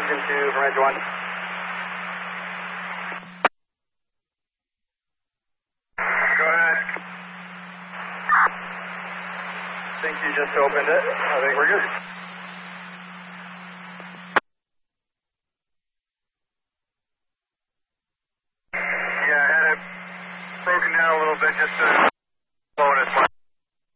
engine 2 from Edge 1. Go ahead. I think you just opened it. I think we're good. Yeah, I had it broken down a little bit just to